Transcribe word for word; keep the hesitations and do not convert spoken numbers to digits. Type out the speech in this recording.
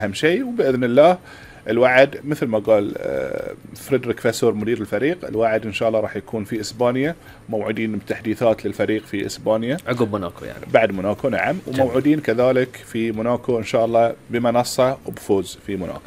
اهم شيء. وباذن الله الوعد مثل ما قال فريدريك فاسور مدير الفريق، الوعد ان شاء الله راح يكون في اسبانيا، موعدين بتحديثات للفريق في اسبانيا عقب موناكو يعني بعد موناكو. نعم، وموعودين كذلك في موناكو ان شاء الله بمنصه وبفوز في موناكو.